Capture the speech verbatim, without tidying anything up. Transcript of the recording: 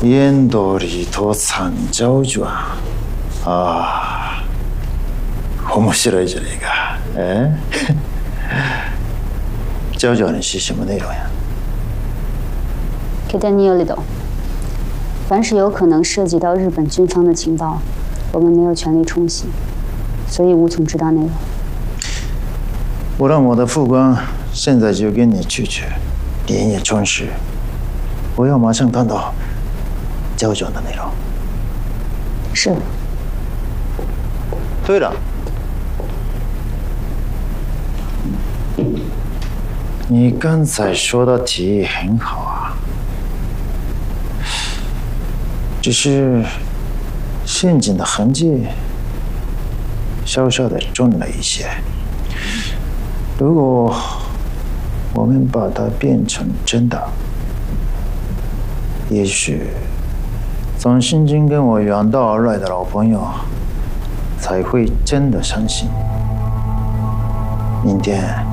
煙通りと三角卷。ああ、面白いじゃねえか。哎，教教你是什么内容呀？ 给丹尼尔里头，凡是有可能涉及到日本军方的情报，我们没有权利冲洗，所以无从知道内容。 我让我的副官现在就跟你去去，连夜充实。我要马上看到胶卷的内容。 是。 对了，你刚才说的提议很好啊，只是陷阱的痕迹稍稍的重了一些。如果我们把它变成真的，也许张新军跟我远道而来的老朋友才会真的相信明天